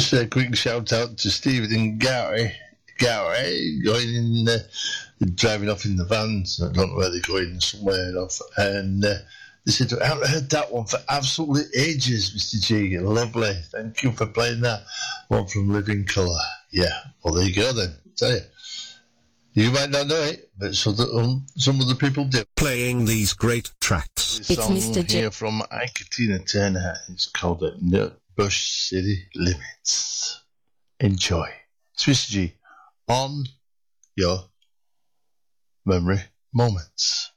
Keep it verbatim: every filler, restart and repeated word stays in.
Just a quick shout out to Stephen and Gary. Gary going in, uh, driving off in the vans. I don't know where they're going, somewhere off. And uh, they said, I haven't heard that one for absolutely ages, Mister G. Lovely. Thank you for playing that one from Living Colour. Yeah, well, there you go then. I tell you. You might not know it, but so that, um, some other people do. Playing these great tracks. This It's song Mister J. here from Ikatina Turner. It's called uh, Nutbush City Limits. Enjoy. It's Mister G on your memory moments.